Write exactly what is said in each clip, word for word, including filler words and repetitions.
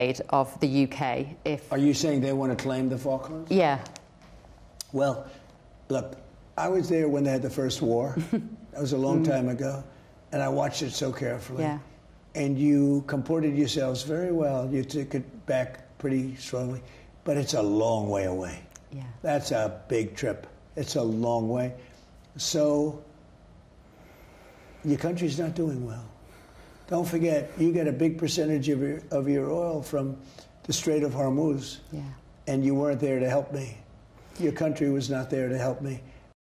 of the U K if... Are you saying they want to claim the Falklands? Yeah. Well, look, I was there when they had the first war. That was a long mm. time ago, and I watched it so carefully. Yeah. And you comported yourselves very well. You took it back pretty strongly, but it's a long way away. Yeah. That's a big trip. It's a long way. So your country's not doing well. Don't forget, you get a big percentage of your, of your oil from the Strait of Hormuz, yeah. and you weren't there to help me. Your country was not there to help me.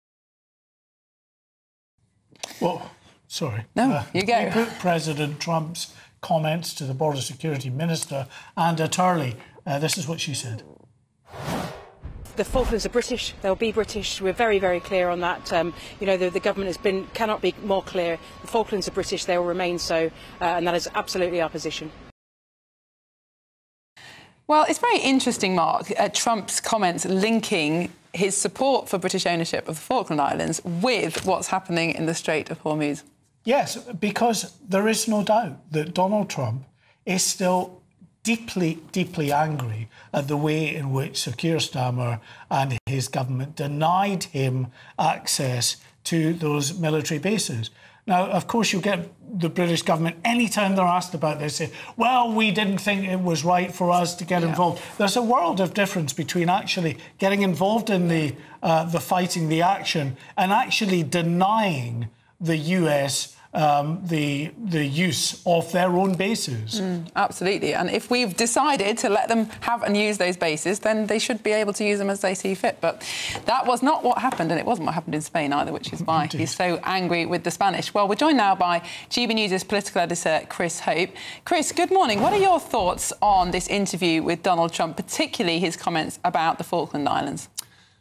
Well, sorry. No, uh, you go. You put President Trump's comments to the Border Security Minister, Anda Turley. Uh, this is what she said. The Falklands are British. They'll be British. We're very, very clear on that. Um, you know, the, the government has been cannot be more clear. The Falklands are British. They will remain so, uh, and that is absolutely our position. Well, it's very interesting, Mark, uh, Trump's comments linking his support for British ownership of the Falkland Islands with what's happening in the Strait of Hormuz. Yes, because there is no doubt that Donald Trump is still deeply, deeply angry at the way in which Sir Keir Starmer and his government denied him access to those military bases. Now, of course, you get the British government, anytime they're asked about this, say, well, we didn't think it was right for us to get yeah. involved. There's a world of difference between actually getting involved in the, uh, the fighting, the action, and actually denying the U S Um, the the use of their own bases. Mm, absolutely. And if we've decided to let them have and use those bases, then they should be able to use them as they see fit. But that was not what happened, and it wasn't what happened in Spain either, which is why Indeed. he's so angry with the Spanish. Well, we're joined now by G B News' political editor, Chris Hope. Chris, good morning. What are your thoughts on this interview with Donald Trump, particularly his comments about the Falkland Islands?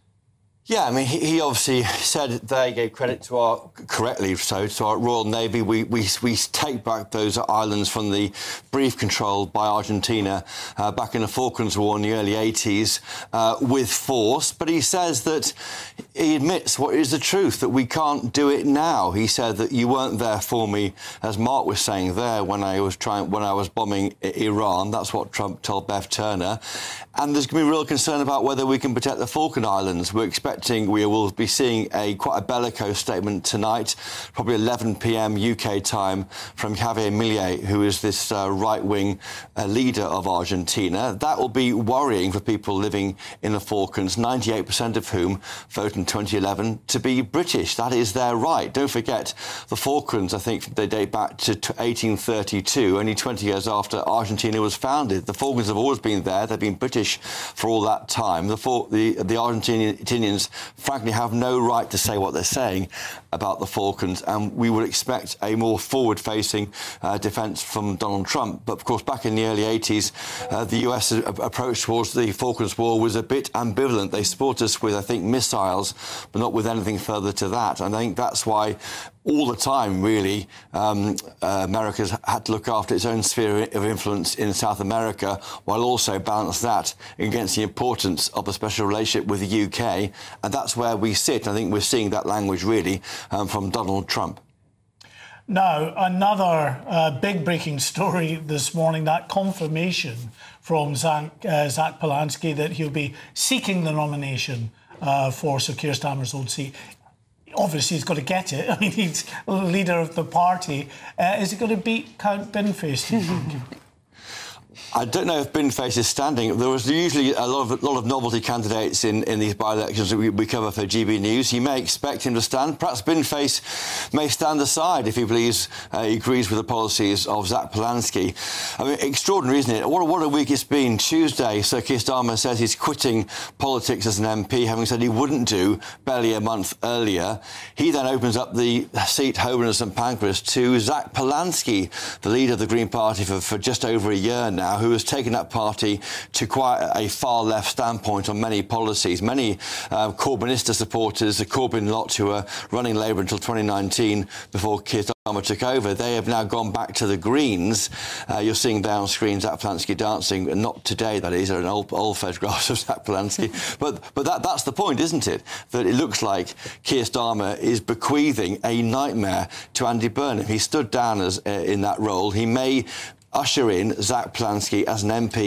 Yeah, I mean, he, he obviously said they gave credit to our, correctly so, to our Royal Navy. We, we, we take back those islands from the brief control by Argentina uh, back in the Falklands War in the early eighties uh, with force. But he says that he admits what is the truth, that we can't do it now. He said that you weren't there for me, as Mark was saying there, when I was trying, when I was bombing Iran. That's what Trump told Beth Turner. And there's going to be real concern about whether we can protect the Falkland Islands. We're expecting we will be seeing a quite a bellicose statement tonight, probably eleven p m U K time, from Javier Milei, who is this uh, right-wing uh, leader of Argentina. That will be worrying for people living in the Falklands, ninety-eight percent of whom voted in twenty eleven to be British. That is their right. Don't forget, the Falklands, I think they date back to eighteen thirty-two, only twenty years after Argentina was founded. The Falklands have always been there. They've been British for all that time. The, the, the Argentinians, frankly, have no right to say what they're saying about the Falklands, and we would expect a more forward-facing uh, defence from Donald Trump. But, of course, back in the early eighties, uh, the U S approach towards the Falklands War was a bit ambivalent. They supported us with, I think, missiles, but not with anything further to that. And I think that's why all the time, really, um, uh, America's had to look after its own sphere of influence in South America, while also balance that against the importance of a special relationship with the U K. And that's where we sit. I think we're seeing that language, really, um, from Donald Trump. Now, another uh, big breaking story this morning, that confirmation from Zach, uh, Zach Polanski that he'll be seeking the nomination uh, for Sir Keir Starmer's old seat. Obviously, he's got to get it. I mean, he's leader of the party. Uh, is it going to beat Count Binface, do you think? I don't know if Binface is standing. There was usually a lot of, a lot of novelty candidates in, in these by-elections that we, we cover for G B News. You may expect him to stand. Perhaps Binface may stand aside if he believes uh, he agrees with the policies of Zach Polanski. I mean, extraordinary, isn't it? What, what a week it's been. Tuesday, Sir Keir Starmer says he's quitting politics as an M P, having said he wouldn't do barely a month earlier. He then opens up the seat, Holborn and St Pancras, to Zach Polanski, the leader of the Green Party for, for just over a year now, who has taken that party to quite a far-left standpoint on many policies. Many uh, Corbynista supporters, the Corbyn lot who are running Labour until twenty nineteen before Keir Starmer took over, they have now gone back to the Greens. Uh, you're seeing there on screen Zach Polanski dancing, not today, that is, an old, old photograph of Zach Polanski. but but that, that's the point, isn't it? That it looks like Keir Starmer is bequeathing a nightmare to Andy Burnham. He stood down as uh, in that role. He may usher in Zach Plansky as an M P